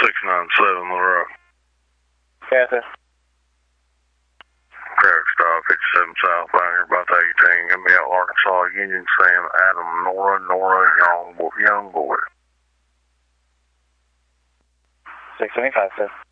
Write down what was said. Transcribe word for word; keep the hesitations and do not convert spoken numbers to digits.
six nine seven Monroe. Catherine. Traffic stop, fifty-seven southbound, here about eighteen. Gonna be out Arkansas, Union, Sam, Adam, Nora, Nora, young boy. Young boy. six seventy-five, sir.